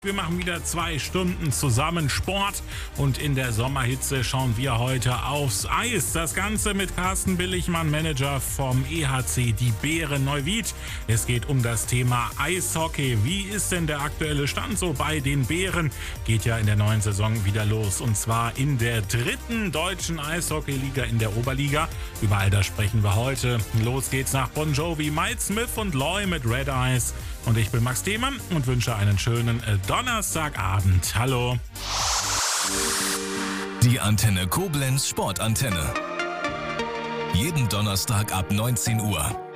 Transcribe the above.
Wir machen wieder 2 Stunden zusammen Sport und in der Sommerhitze schauen wir heute aufs Eis. Das Ganze mit Carsten Billigmann, Manager vom EHC Die Bären Neuwied. Es geht um das Thema Eishockey. Wie ist denn der aktuelle Stand so bei den Bären? Geht ja in der neuen Saison wieder los und zwar in der 3. deutschen Eishockeyliga in der Oberliga. Über all das sprechen wir heute. Los geht's nach Bon Jovi, Mike Smith und Loy mit Red Eyes. Und ich bin Max Demann und wünsche einen schönen Donnerstagabend. Hallo. Die Antenne Koblenz Sportantenne. Jeden Donnerstag ab 19 Uhr.